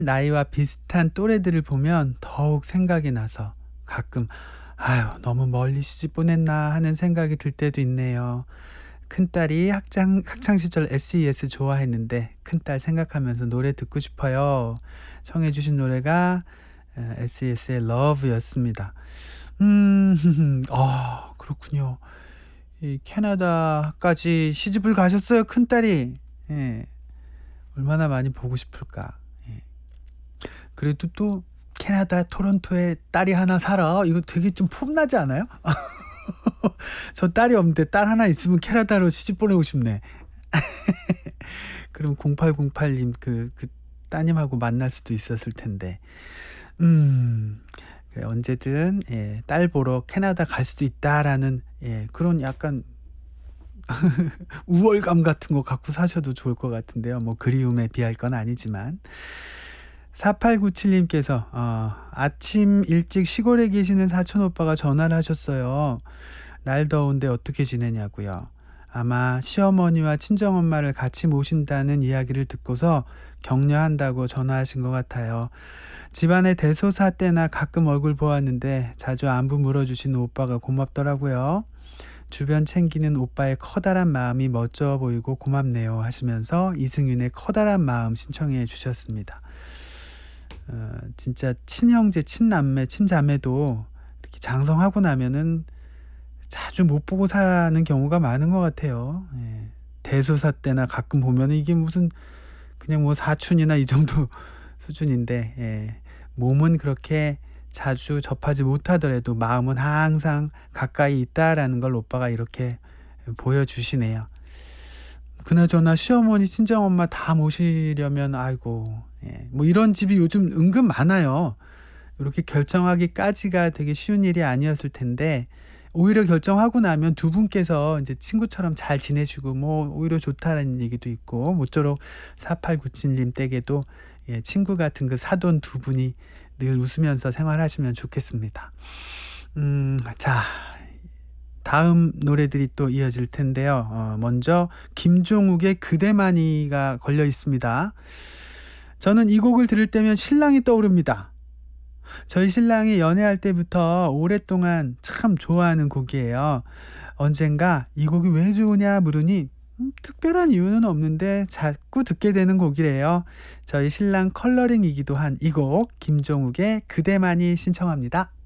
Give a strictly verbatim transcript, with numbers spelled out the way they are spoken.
나이와 비슷한 또래들을 보면 더욱 생각이 나서 가끔 '아유 너무 멀리 시집 보냈나.' 하는 생각이 들 때도 있네요. 큰딸이 학창 학창 시절 에스이에스 좋아했는데 큰딸 생각하면서 노래 듣고 싶어요. 청해 주신 노래가 에 에스이에스의 Love였습니다. 음. 아 그렇군요. 이 캐나다까지 시집을 가셨어요, 큰딸이. 예. 얼마나 많이 보고 싶을까. 예. 그래도 또 "캐나다 토론토에 딸이 하나 살아." 이거 되게 좀 폼나지 않아요? 저 딸이 없는데 딸 하나 있으면 캐나다로 시집 보내고 싶네. 그럼 공팔공팔 님 그 그 따님하고 만날 수도 있었을 텐데. 음. 그래 언제든 예 '딸 보러 캐나다 갈 수도 있다.'라는 예 그런 약간 우월감 같은 거 갖고 사셔도 좋을 것 같은데요. 뭐 그리움에 비할 건 아니지만. 사팔구칠 님께서 어 "아침 일찍 시골에 계시는 사촌 오빠가 전화를 하셨어요. 날 더운데 어떻게 지내냐고요. 아마 시어머니와 친정엄마를 같이 모신다는 이야기를 듣고서 격려한다고 전화하신 것 같아요. 집안의 대소사 때나 가끔 얼굴 보았는데 자주 안부 물어주시는 오빠가 고맙더라고요. 주변 챙기는 오빠의 커다란 마음이 멋져 보이고 고맙네요." 하시면서 이승윤의 커다란 마음 신청해 주셨습니다. 어 진짜 친형제, 친남매, 친자매도 이렇게 장성하고 나면은 자주 못 보고 사는 경우가 많은 것 같아요. 예. 대소사 때나 가끔 보면은 이게 무슨 그냥 뭐 사촌이나 이 정도 수준인데 예 몸은 그렇게 자주 접하지 못하더라도 마음은 항상 가까이 있다라는 걸 오빠가 이렇게 보여주시네요. 그나저나 시어머니, 친정엄마 다 모시려면 아이고 예 뭐 이런 집이 요즘 은근 많아요. 요렇게 결정하기까지가 되게 쉬운 일이 아니었을 텐데 오히려 결정하고 나면 두 분께서 인제 친구처럼 잘 지내시고 뭐 오히려 좋다라는 얘기도 있고 모쪼록 사팔구칠 님 댁에도 예 친구 같은 그 사돈 두 분이 늘 웃으면서 생활하시면 좋겠습니다. 음 자 다음 노래들이 또 이어질 텐데요. 어 먼저 김종욱의 그대만이가 걸려 있습니다. 저는 이 곡을 들을 때면 신랑이 떠오릅니다. 저희 신랑이 연애할 때부터 오랫동안 참 좋아하는 곡이에요. 언젠가 "이 곡이 왜 좋으냐?" 물으니 음 특별한 이유는 없는데 자꾸 듣게 되는 곡이래요. 저희 신랑 컬러링이기도 한 이 곡 김종욱의 그대만이 신청합니다.